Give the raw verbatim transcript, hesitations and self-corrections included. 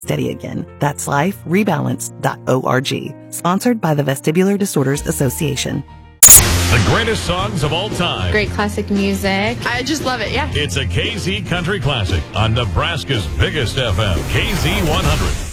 steady again. That's life rebalance dot org. Sponsored by the Vestibular Disorders Association. The greatest songs of all time. Great classic music. I just love it, yeah. It's a K Z Country Classic on Nebraska's biggest F M, K Z one hundred.